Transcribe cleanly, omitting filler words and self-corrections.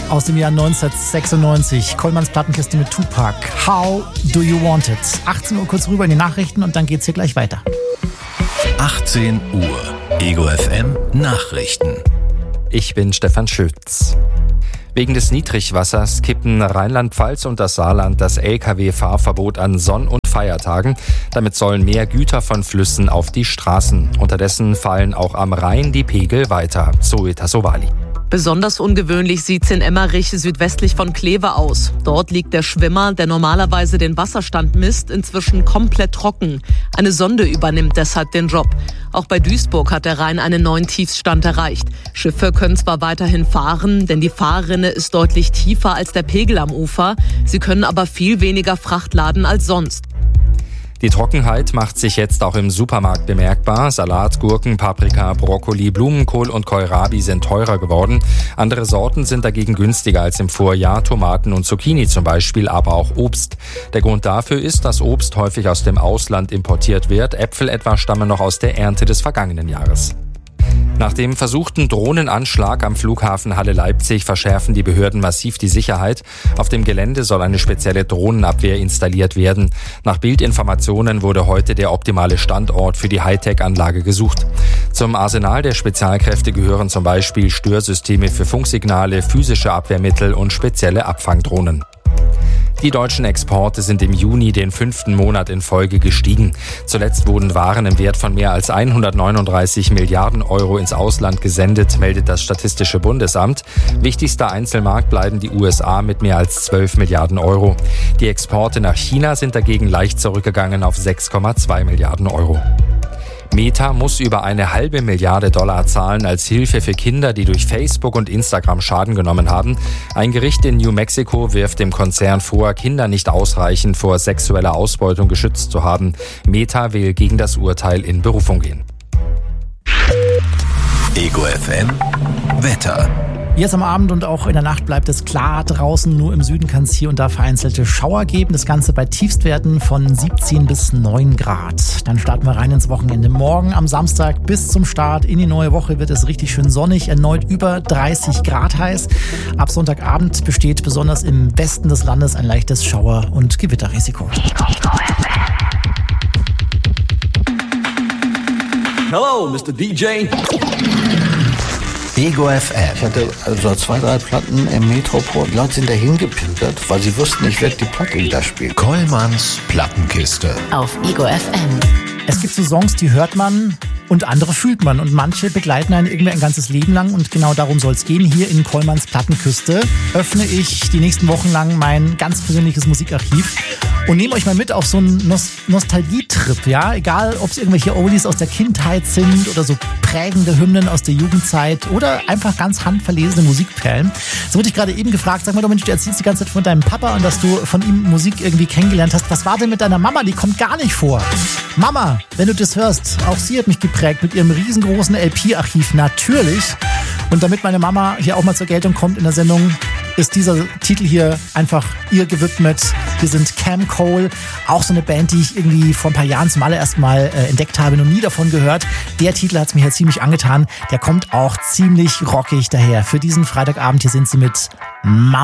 aus dem Jahr 1996. Kollmanns Plattenkiste mit Tupac. How do you want it? 18 Uhr kurz rüber in die Nachrichten und dann geht's hier gleich weiter. 18 Uhr. Ego FM Nachrichten. Ich bin Stefan Schütz. Wegen des Niedrigwassers kippen Rheinland-Pfalz und das Saarland das Lkw-Fahrverbot an Sonn- und Feiertagen. Damit sollen mehr Güter von Flüssen auf die Straßen. Unterdessen fallen auch am Rhein die Pegel weiter. Zoe Tassovali. Besonders ungewöhnlich sieht's in Emmerich südwestlich von Kleve aus. Dort liegt der Schwimmer, der normalerweise den Wasserstand misst, inzwischen komplett trocken. Eine Sonde übernimmt deshalb den Job. Auch bei Duisburg hat der Rhein einen neuen Tiefstand erreicht. Schiffe können zwar weiterhin fahren, denn die Fahrrinne ist deutlich tiefer als der Pegel am Ufer. Sie können aber viel weniger Fracht laden als sonst. Die Trockenheit macht sich jetzt auch im Supermarkt bemerkbar. Salat, Gurken, Paprika, Brokkoli, Blumenkohl und Kohlrabi sind teurer geworden. Andere Sorten sind dagegen günstiger als im Vorjahr. Tomaten und Zucchini zum Beispiel, aber auch Obst. Der Grund dafür ist, dass Obst häufig aus dem Ausland importiert wird. Äpfel etwa stammen noch aus der Ernte des vergangenen Jahres. Nach dem versuchten Drohnenanschlag am Flughafen Halle-Leipzig verschärfen die Behörden massiv die Sicherheit. Auf dem Gelände soll eine spezielle Drohnenabwehr installiert werden. Nach Bildinformationen wurde heute der optimale Standort für die Hightech-Anlage gesucht. Zum Arsenal der Spezialkräfte gehören zum Beispiel Störsysteme für Funksignale, physische Abwehrmittel und spezielle Abfangdrohnen. Die deutschen Exporte sind im Juni den 5. Monat in Folge gestiegen. Zuletzt wurden Waren im Wert von mehr als 139 Milliarden Euro ins Ausland gesendet, meldet das Statistische Bundesamt. Wichtigster Einzelmarkt bleiben die USA mit mehr als 12 Milliarden Euro. Die Exporte nach China sind dagegen leicht zurückgegangen auf 6,2 Milliarden Euro. Meta muss über $1,5 Milliarden zahlen als Hilfe für Kinder, die durch Facebook und Instagram Schaden genommen haben. Ein Gericht in New Mexico wirft dem Konzern vor, Kinder nicht ausreichend vor sexueller Ausbeutung geschützt zu haben. Meta will gegen das Urteil in Berufung gehen. Ego FM Wetter. Jetzt am Abend und auch in der Nacht bleibt es klar draußen. Nur im Süden kann es hier und da vereinzelte Schauer geben. Das Ganze bei Tiefstwerten von 17 bis 9 Grad. Dann starten wir rein ins Wochenende. Morgen am Samstag bis zum Start in die neue Woche wird es richtig schön sonnig. Erneut über 30 Grad heiß. Ab Sonntagabend besteht besonders im Westen des Landes ein leichtes Schauer- und Gewitterrisiko. Hello, Mr. DJ. Ego FM. Ich hatte also 2, 3 Platten im Metropol. Die Leute sind dahin gepilgert, weil sie wussten, ich werde die Platte wieder spielen. Kollmanns Plattenkiste. Auf Ego FM. Es gibt so Songs, die hört man und andere fühlt man. Und manche begleiten einen irgendwie ein ganzes Leben lang. Und genau darum soll es gehen. Hier in Kollmanns Plattenkiste öffne ich die nächsten Wochen lang mein ganz persönliches Musikarchiv und nehme euch mal mit auf so einen Nostalgietrip. Ja? Egal, ob es irgendwelche Oldies aus der Kindheit sind oder so prägende Hymnen aus der Jugendzeit oder einfach ganz handverlesene Musikperlen. So wurde ich gerade eben gefragt, sag mal doch Mensch, du erzählst die ganze Zeit von deinem Papa und dass du von ihm Musik irgendwie kennengelernt hast. Was war denn mit deiner Mama? Die kommt gar nicht vor. Mama, wenn du das hörst, auch sie hat mich geprägt mit ihrem riesengroßen LP-Archiv, natürlich. Und damit meine Mama hier auch mal zur Geltung kommt in der Sendung, ist dieser Titel hier einfach ihr gewidmet. Wir sind Cam Cole, auch so eine Band, die ich irgendwie vor ein paar Jahren zum allerersten Mal entdeckt habe, noch nie davon gehört. Der Titel hat es mir hier ziemlich angetan. Der kommt auch ziemlich rockig daher. Für diesen Freitagabend hier sind sie mit Mama.